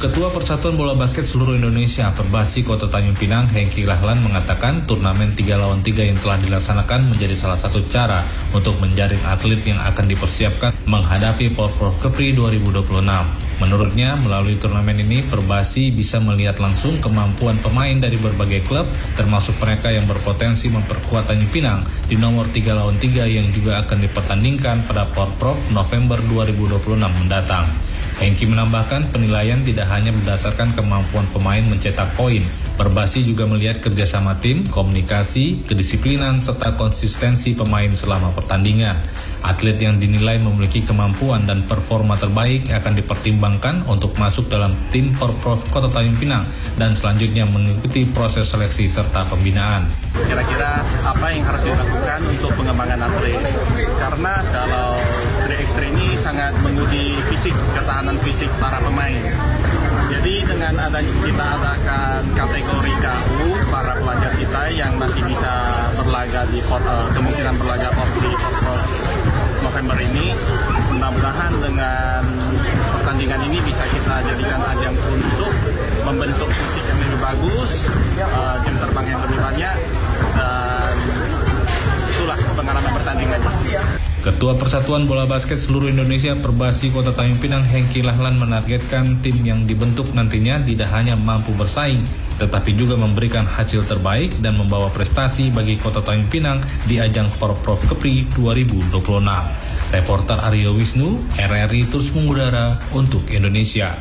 Ketua Persatuan Bola Basket Seluruh Indonesia Perbasi Kota Tanjung Pinang, Hengki Rahlan, mengatakan turnamen 3 lawan 3 yang telah dilaksanakan menjadi salah satu cara untuk menjaring atlet yang akan dipersiapkan menghadapi Porprov Kepri 2026. Menurutnya, melalui turnamen ini, Perbasi bisa melihat langsung kemampuan pemain dari berbagai klub, termasuk mereka yang berpotensi memperkuat Tanjung Pinang di nomor 3 lawan 3 yang juga akan dipertandingkan pada Porprov November 2026 mendatang. Hengki menambahkan penilaian tidak hanya berdasarkan kemampuan pemain mencetak poin. Perbasi juga melihat kerjasama tim, komunikasi, kedisiplinan, serta konsistensi pemain selama pertandingan. Atlet yang dinilai memiliki kemampuan dan performa terbaik akan dipertimbangkan untuk masuk dalam tim Porprov Kota Tanjung Pinang dan selanjutnya mengikuti proses seleksi serta pembinaan. Kira-kira apa yang harus dilakukan untuk pengembangan atlet? Karena kalau 3x3 ini sangat menguji fisik, ketahanan fisik para pemain. Jadi dengan adanya kita adakan kategori KU, para pelajar kita yang masih bisa berlaga di kemungkinan berlaga di Porprov November ini, mudah-mudahan dengan pertandingan ini bisa kita jadikan ajang untuk membentuk fisik yang lebih bagus, jam terbang yang lebih banyak, dan itulah pengalaman pertandingannya. Ketua Persatuan Bola Basket Seluruh Indonesia Perbasi Kota Tanjung Pinang, Hengki Rahlan, menargetkan tim yang dibentuk nantinya tidak hanya mampu bersaing, tetapi juga memberikan hasil terbaik dan membawa prestasi bagi Kota Tanjung Pinang di ajang Porprov Kepri 2026. Reporter Aryo Wisnu, RRI terus mengudara untuk Indonesia.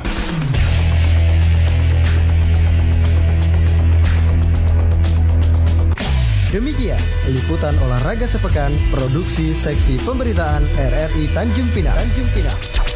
Demikian liputan olahraga sepekan produksi seksi pemberitaan RRI Tanjung Pinang.